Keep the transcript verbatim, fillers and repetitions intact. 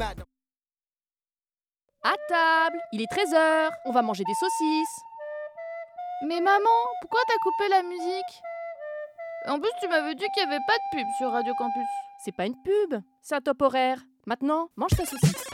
À table, il est treize heures, on va manger des saucisses. Mais maman, pourquoi t'as coupé la musique? En plus, tu m'avais dit qu'il n'y avait pas de pub sur Radio Campus. C'est pas une pub, c'est un top horaire. Maintenant, mange ta saucisse.